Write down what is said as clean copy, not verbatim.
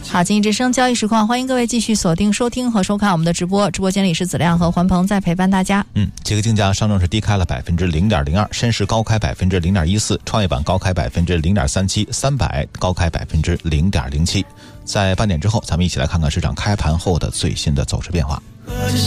好，经济之声交易实况，欢迎各位继续锁定收听和收看我们的直播。直播间里是子亮和环鹏在陪伴大家。 这个竞价上证是低开了 0.02%， 深市高开 0.14%， 创业板高开 0.37%， 300高开 0.07%。在半点之后，咱们一起来看看市场开盘后的最新的走势变化。